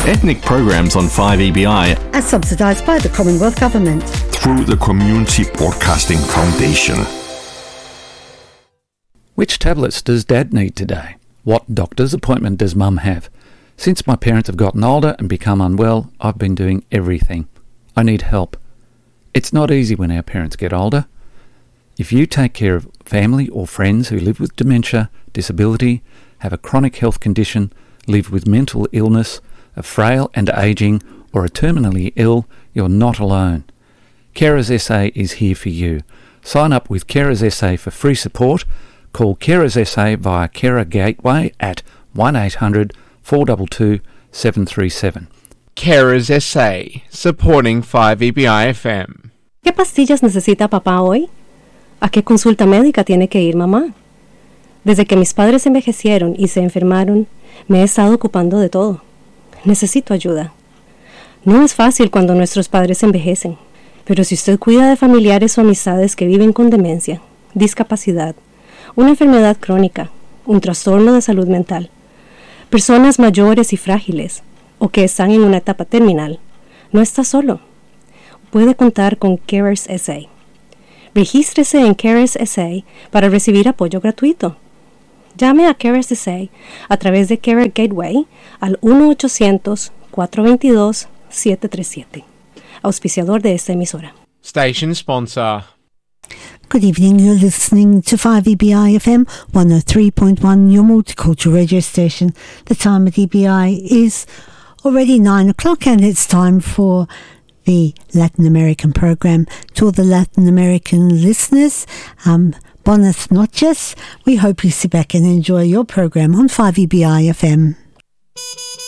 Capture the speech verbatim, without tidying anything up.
ethnic programs on five E B I are subsidised by the Commonwealth Government through the Community Broadcasting Foundation. Which tablets does Dad need today? What doctor's appointment does Mum have? Since my parents have gotten older and become unwell, I've been doing everything. I need help. It's not easy when our parents get older. If you take care of family or friends who live with dementia, disability, have a chronic health condition, live with mental illness, are frail and ageing, or are terminally ill, you're not alone. Carers S A is here for you. Sign up with Carers S A for free support. Call Carers S A via Carer Gateway at one eight hundred four two two seven three seven. Carers S A, supporting five E B I F M. ¿Qué pastillas necesita papá hoy? ¿A qué consulta médica tiene que ir mamá? Desde que mis padres envejecieron y se enfermaron, me he estado ocupando de todo. Necesito ayuda. No es fácil cuando nuestros padres envejecen, pero si usted cuida de familiares o amistades que viven con demencia, discapacidad, una enfermedad crónica, un trastorno de salud mental, personas mayores y frágiles, o que están en una etapa terminal, no está solo. Puede contar con Carers S A. Regístrese en Carers S A para recibir apoyo gratuito. Llame a Carers S A a través de Carer Gateway al uno ochocientos cuatro dos dos siete tres siete. Auspiciador de esta emisora. Station sponsor. Good evening, you're listening to five E B I F M one oh three point one, your multicultural radio station. The time at E B I is already nine o'clock and it's time for the Latin American program. To all the Latin American listeners, um, buenas noches. We hope you sit back and enjoy your program on five E B I F M.